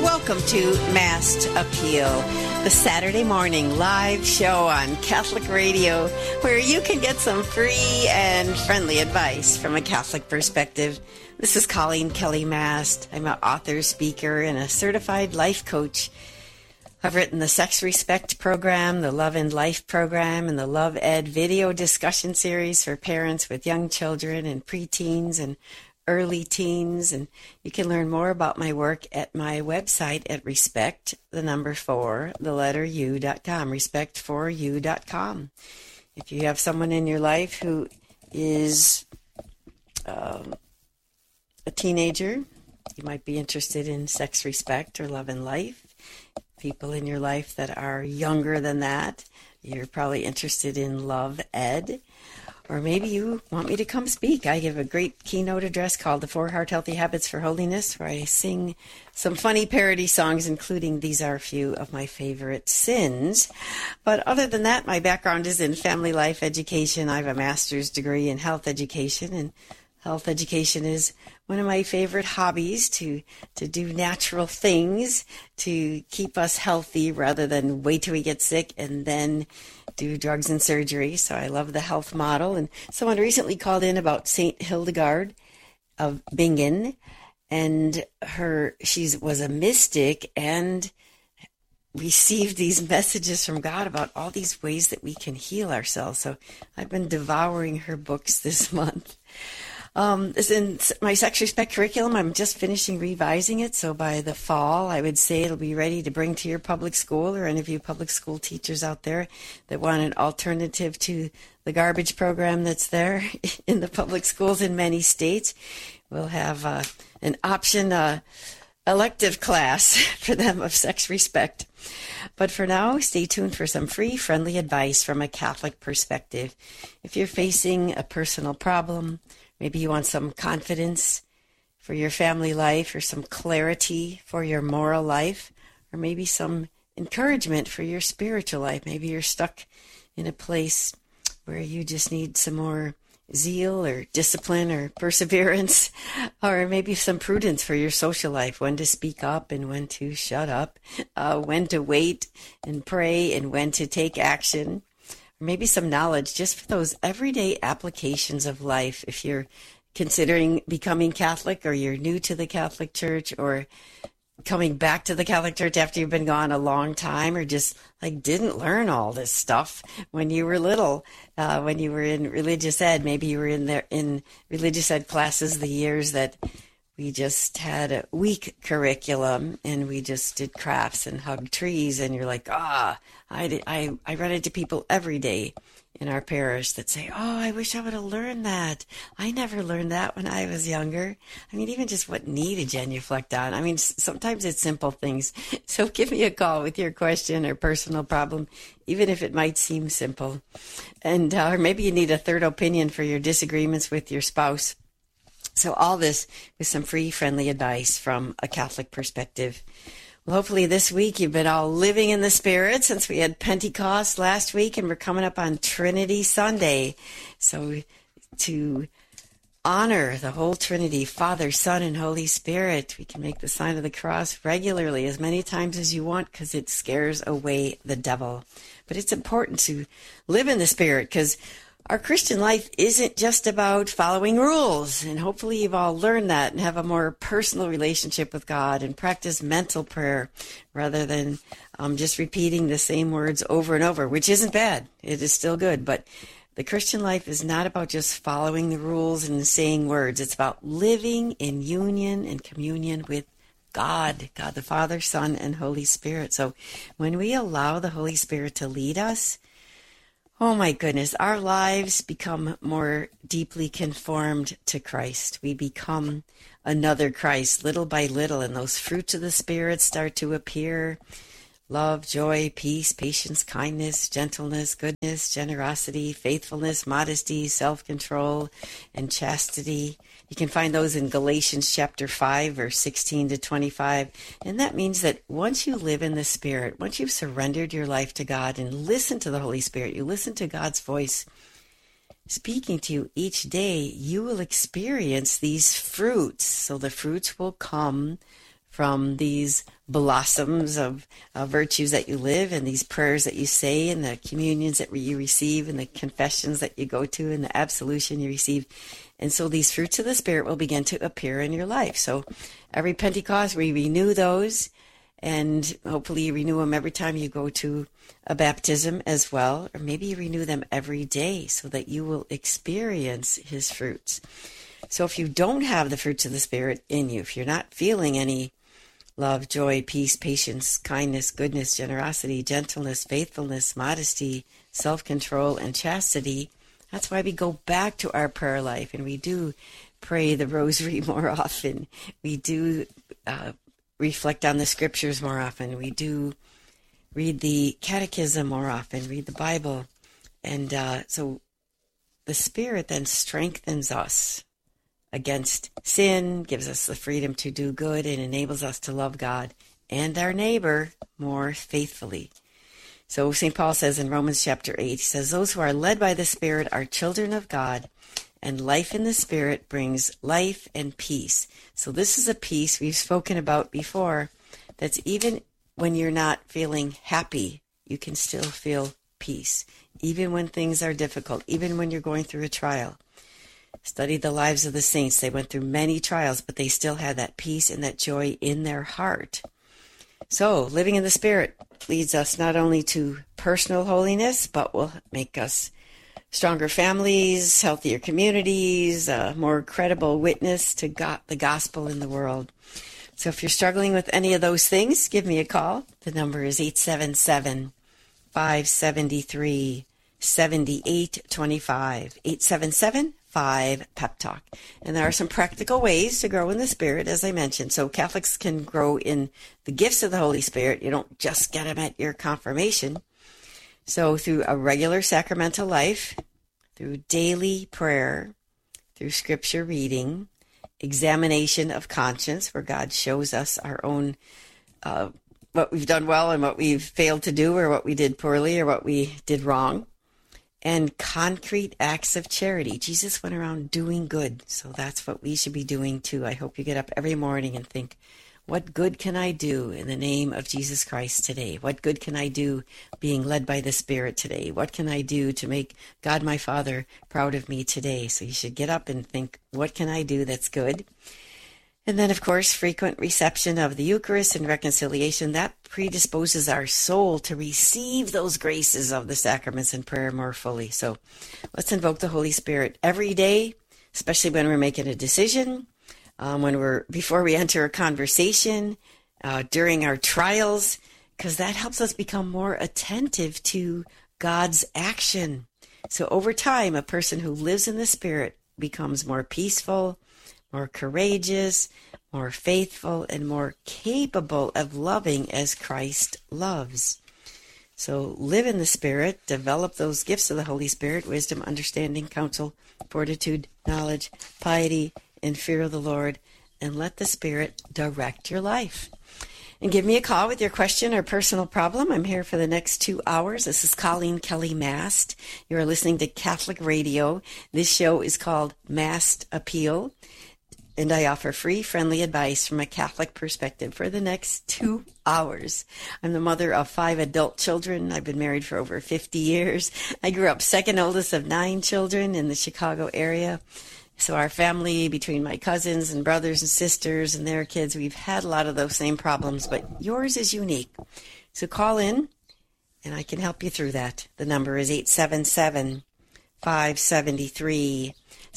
Welcome to Mass Appeal, the Saturday morning live show on Catholic Radio, where you can get some free and friendly advice from a Catholic perspective. This is Colleen Kelly Mast. I'm an author, speaker, and a certified life coach. I've written the Sex Respect program, the Love and Life program, and the Love Ed video discussion series for parents with young children and preteens and early teens. And you can learn more about my work at my website at respect4u.com, respect4u.com. If you have someone in your life who is a teenager, you might be interested in sex respect or love and life. People in your life that are younger than that, you're probably interested in Love Ed. Or maybe you want me to come speak. I give a great keynote address called The 4 Heart Healthy Habits for Holiness, where I sing some funny parody songs, including These Are a Few of My Favorite Sins. But other than that, my background is in family life education. I have a master's degree in health education, and health education is one of my favorite hobbies, to do natural things to keep us healthy rather than wait till we get sick and then do drugs and surgery. So I love the health model. And someone recently called in about St. Hildegard of Bingen, and she was a mystic and received these messages from God about all these ways that we can heal ourselves. So I've been devouring her books this month. This in my Sex Respect curriculum. I'm just finishing revising it, so by the fall, I would say it'll be ready to bring to your public school, or any of you public school teachers out there that want an alternative to the garbage program that's there in the public schools in many states. We'll have an option elective class for them of sex respect. But for now, stay tuned for some free, friendly advice from a Catholic perspective. If you're facing a personal problem, maybe you want some confidence for your family life, or some clarity for your moral life, or maybe some encouragement for your spiritual life. Maybe you're stuck in a place where you just need some more zeal or discipline or perseverance, or maybe some prudence for your social life, when to speak up and when to shut up, when to wait and pray and when to take action. Maybe some knowledge just for those everyday applications of life. If you're considering becoming Catholic, or you're new to the Catholic Church, or coming back to the Catholic Church after you've been gone a long time, or just didn't learn all this stuff when you were little, when you were in religious ed. Maybe you were in religious ed classes the years that we just had a weak curriculum and we just did crafts and hugged trees, and you're like, I run into people every day in our parish that say, I wish I would have learned that. I never learned that when I was younger. I mean, even just what knee to genuflect on. I mean, sometimes it's simple things. So give me a call with your question or personal problem, even if it might seem simple. And or maybe you need a third opinion for your disagreements with your spouse. So all this with some free, friendly advice from a Catholic perspective. Well, hopefully this week you've been all living in the Spirit, since we had Pentecost last week and we're coming up on Trinity Sunday. So to honor the whole Trinity, Father, Son, and Holy Spirit, we can make the sign of the cross regularly, as many times as you want, because it scares away the devil. But it's important to live in the Spirit, because our Christian life isn't just about following rules, and hopefully you've all learned that and have a more personal relationship with God and practice mental prayer rather than just repeating the same words over and over, which isn't bad. It is still good, but the Christian life is not about just following the rules and saying words. It's about living in union and communion with God the Father, Son, and Holy Spirit. So when we allow the Holy Spirit to lead us, oh my goodness, our lives become more deeply conformed to Christ. We become another Christ little by little, and those fruits of the Spirit start to appear. Love, joy, peace, patience, kindness, gentleness, goodness, generosity, faithfulness, modesty, self-control, and chastity. You can find those in Galatians chapter 5, verse 16 to 25. And that means that once you live in the Spirit, once you've surrendered your life to God and listen to the Holy Spirit, you listen to God's voice speaking to you each day, you will experience these fruits. So the fruits will come from these blossoms of virtues that you live, and these prayers that you say, and the communions that you receive, and the confessions that you go to, and the absolution you receive. And so these fruits of the Spirit will begin to appear in your life. So every Pentecost, we renew those, and hopefully you renew them every time you go to a baptism as well, or maybe you renew them every day so that you will experience his fruits. So if you don't have the fruits of the Spirit in you, if you're not feeling any love, joy, peace, patience, kindness, goodness, generosity, gentleness, faithfulness, modesty, self-control, and chastity, that's why we go back to our prayer life, and we do pray the rosary more often. We do reflect on the scriptures more often. We do read the catechism more often, read the Bible. And so the Spirit then strengthens us against sin, gives us the freedom to do good, and enables us to love God and our neighbor more faithfully. So St. Paul says in Romans chapter 8, he says, those who are led by the Spirit are children of God, and life in the Spirit brings life and peace. So this is a peace we've spoken about before, that's even when you're not feeling happy, you can still feel peace. Even when things are difficult, even when you're going through a trial. Study the lives of the saints. They went through many trials, but they still had that peace and that joy in their heart. So, living in the Spirit leads us not only to personal holiness, but will make us stronger families, healthier communities, a more credible witness to God, the gospel in the world. So if you're struggling with any of those things, give me a call. The number is 877-573-7825, 877-5-PEP-TALK. And there are some practical ways to grow in the Spirit, as I mentioned. So Catholics can grow in the gifts of the Holy Spirit. You don't just get them at your confirmation. So through a regular sacramental life, through daily prayer, through scripture reading, examination of conscience, where God shows us our own, what we've done well and what we've failed to do, or what we did poorly, or what we did wrong, and concrete acts of charity. Jesus went around doing good, so that's what we should be doing too. I hope you get up every morning and think, what good can I do in the name of Jesus Christ today? What good can I do being led by the Spirit today? What can I do to make God my Father proud of me today? So you should get up and think, what can I do that's good? And then, of course, frequent reception of the Eucharist and reconciliation, that predisposes our soul to receive those graces of the sacraments and prayer more fully. So let's invoke the Holy Spirit every day, especially when we're making a decision, before we enter a conversation, during our trials, because that helps us become more attentive to God's action. So over time, a person who lives in the Spirit becomes more peaceful, more courageous, more faithful, and more capable of loving as Christ loves. So live in the Spirit, develop those gifts of the Holy Spirit, wisdom, understanding, counsel, fortitude, knowledge, piety, and fear of the Lord, and let the Spirit direct your life. And give me a call with your question or personal problem. I'm here for the next 2 hours. This is Colleen Kelly Mast. You're listening to Catholic Radio. This show is called Mast Appeal, and I offer free, friendly advice from a Catholic perspective for the next 2 hours. I'm the mother of 5 adult children. I've been married for over 50 years. I grew up second oldest of 9 children in the Chicago area. So our family, between my cousins and brothers and sisters and their kids, we've had a lot of those same problems, but yours is unique. So call in, and I can help you through that. The number is 877-573-7825,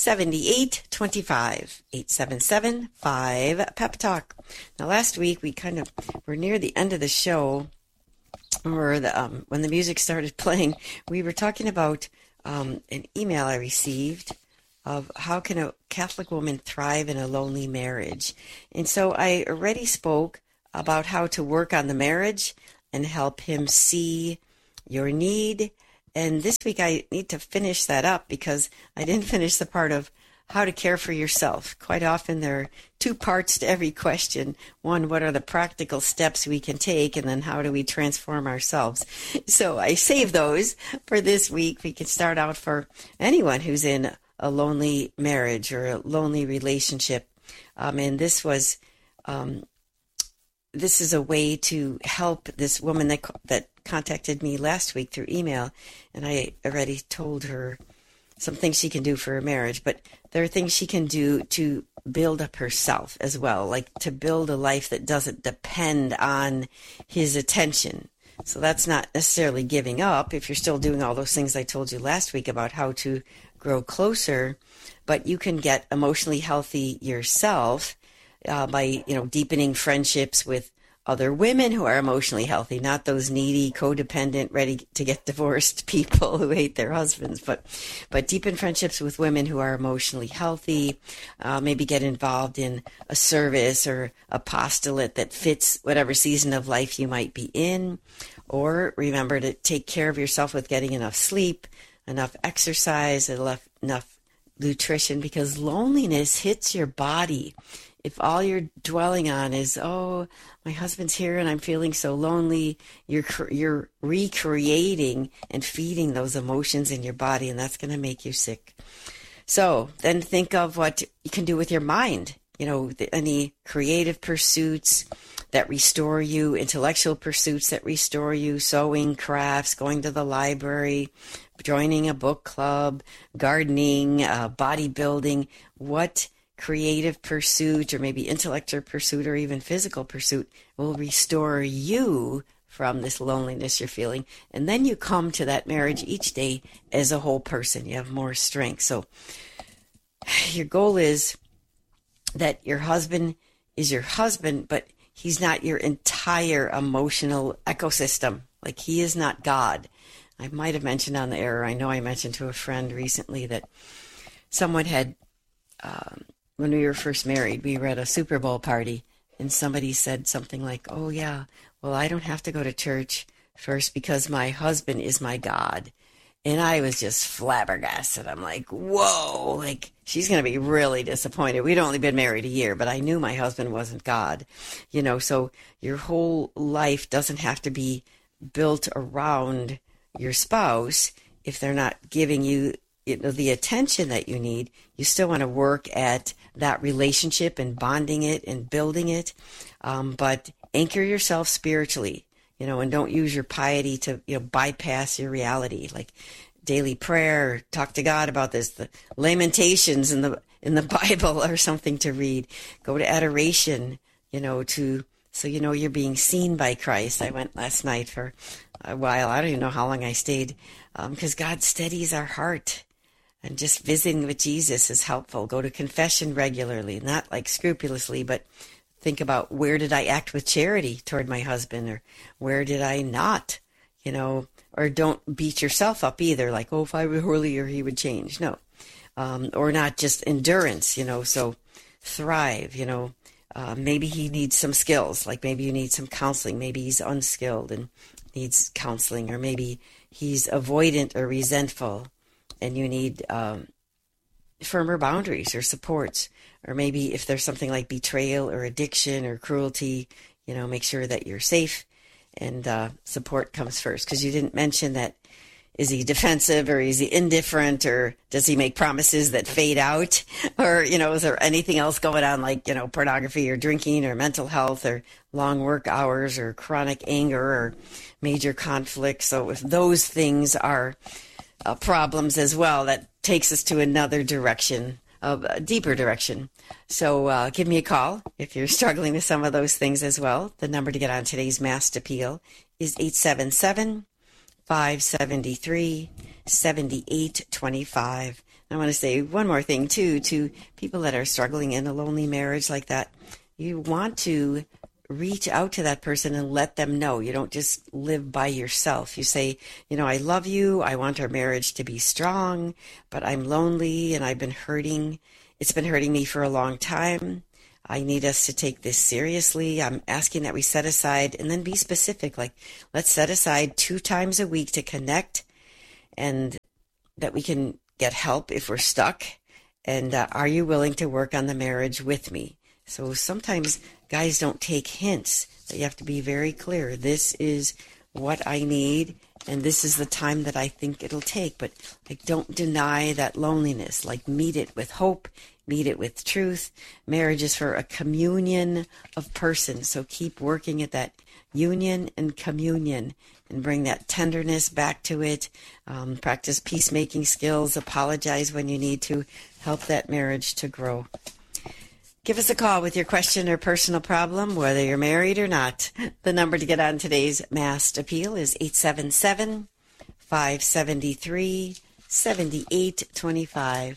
877-5-PEP-TALK. Now, last week, we're near the end of the show, or when the music started playing, we were talking about an email I received of how can a Catholic woman thrive in a lonely marriage. And so I already spoke about how to work on the marriage and help him see your need. And this week I need to finish that up because I didn't finish the part of how to care for yourself. Quite often there are 2 parts to every question. One, what are the practical steps we can take? And then how do we transform ourselves? So I saved those for this week. We can start out for anyone who's in a lonely marriage or a lonely relationship. And this was this is a way to help this woman that contacted me last week through email, and I already told her some things she can do for her marriage, but there are things she can do to build up herself as well, like to build a life that doesn't depend on his attention. So that's not necessarily giving up if you're still doing all those things I told you last week about how to grow closer, but you can get emotionally healthy yourself by, deepening friendships with other women who are emotionally healthy, not those needy, codependent, ready to get divorced people who hate their husbands, but deepen friendships with women who are emotionally healthy. Maybe get involved in a service or apostolate that fits whatever season of life you might be in. Or remember to take care of yourself with getting enough sleep, enough exercise, enough nutrition, because loneliness hits your body. If all you're dwelling on is, oh, my husband's here and I'm feeling so lonely, you're recreating and feeding those emotions in your body, and that's going to make you sick. So then think of what you can do with your mind. Any creative pursuits that restore you, intellectual pursuits that restore you, sewing, crafts, going to the library, joining a book club, gardening, bodybuilding. What creative pursuit or maybe intellectual pursuit or even physical pursuit will restore you from this loneliness you're feeling? And then you come to that marriage each day as a whole person. You have more strength. So your goal is that your husband is your husband, but he's not your entire emotional ecosystem. Like, he is not God. I might have mentioned on the air, I know I mentioned to a friend recently that someone had, when we were first married, we were at a Super Bowl party, and somebody said something like, oh yeah, well, I don't have to go to church first because my husband is my God. And I was just flabbergasted. I'm like, whoa, like, she's going to be really disappointed. We'd only been married a year, but I knew my husband wasn't God. So your whole life doesn't have to be built around your spouse. If they're not giving you, the attention that you need, you still want to work at that relationship and bonding it and building it. But anchor yourself spiritually. And don't use your piety to, bypass your reality, like daily prayer, talk to God about this, the Lamentations in the Bible or something to read. Go to adoration, so you're being seen by Christ. I went last night for a while. I don't even know how long I stayed, because God steadies our heart. And just visiting with Jesus is helpful. Go to confession regularly, not like scrupulously, but think about, where did I act with charity toward my husband, or where did I not, or don't beat yourself up either. Like, oh, if I were holier, he would change. No. Or not just endurance, so thrive, maybe he needs some skills. Like maybe you need some counseling. Maybe he's unskilled and needs counseling, or maybe he's avoidant or resentful and you need, firmer boundaries or supports. Or maybe if there's something like betrayal or addiction or cruelty, make sure that you're safe, and support comes first. Because you didn't mention that, is he defensive, or is he indifferent, or does he make promises that fade out? Or, is there anything else going on, like, pornography or drinking or mental health or long work hours or chronic anger or major conflict? So if those things are problems as well, that takes us to another direction, a deeper direction. So give me a call if you're struggling with some of those things as well. The number to get on today's Mass Appeal is 877-573-7825. I want to say one more thing, too, to people that are struggling in a lonely marriage like that. You want to reach out to that person and let them know. You don't just live by yourself. You say, I love you. I want our marriage to be strong, but I'm lonely and I've been hurting. It's been hurting me for a long time. I need us to take this seriously. I'm asking that we set aside, and then be specific. Like, let's set aside 2 times a week to connect, and that we can get help if we're stuck. And are you willing to work on the marriage with me? So sometimes guys don't take hints. You have to be very clear. This is what I need, and this is the time that I think it'll take. But don't deny that loneliness. Like, meet it with hope meet it with truth. Marriage is for a communion of persons. So keep working at that union and communion and bring that tenderness back to it. Practice peacemaking skills. Apologize when you need to. Help that marriage to grow. Give us a call with your question or personal problem, whether you're married or not. The number to get on today's Masked Appeal is 877-573-7825.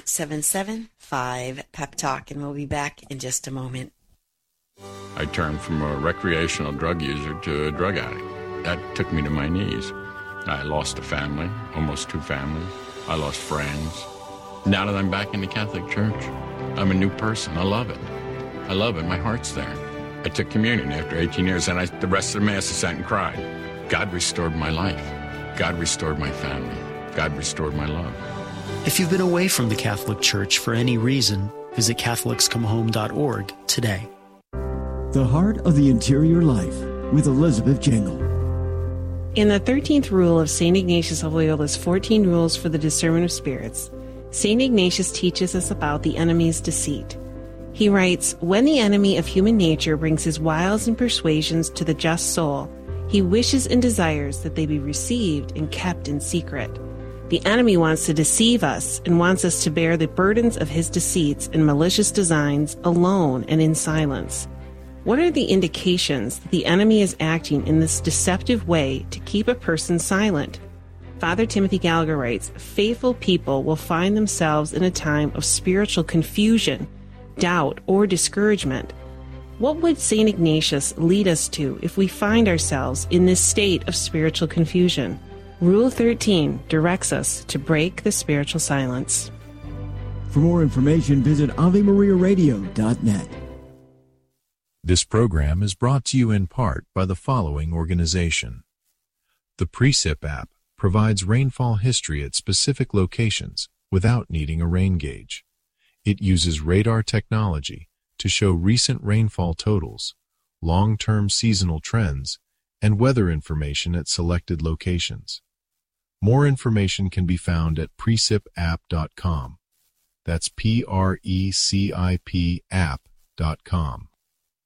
877-5-PEP-TALK, and we'll be back in just a moment. I turned from a recreational drug user to a drug addict. That took me to my knees. I lost a family, almost 2 families. I lost friends. Now that I'm back in the Catholic Church, I'm a new person. I love it. I love it. My heart's there. I took communion after 18 years, and the rest of the Mass I sat and cried. God restored my life. God restored my family. God restored my love. If you've been away from the Catholic Church for any reason, visit CatholicsComeHome.org today. The Heart of the Interior Life with Elizabeth Jangle. In the 13th rule of St. Ignatius of Loyola's 14 Rules for the Discernment of Spirits, St. Ignatius teaches us about the enemy's deceit. He writes, "When the enemy of human nature brings his wiles and persuasions to the just soul, he wishes and desires that they be received and kept in secret. The enemy wants to deceive us and wants us to bear the burdens of his deceits and malicious designs alone and in silence. What are the indications that the enemy is acting in this deceptive way to keep a person silent?" Father Timothy Gallagher writes, "Faithful people will find themselves in a time of spiritual confusion, doubt, or discouragement. What would St. Ignatius lead us to if we find ourselves in this state of spiritual confusion? Rule 13 directs us to break the spiritual silence." For more information, visit AveMariaRadio.net. This program is brought to you in part by the following organization. The Precip app provides rainfall history at specific locations without needing a rain gauge. It uses radar technology to show recent rainfall totals, long-term seasonal trends, and weather information at selected locations. More information can be found at precipapp.com. That's PRECIP app.com.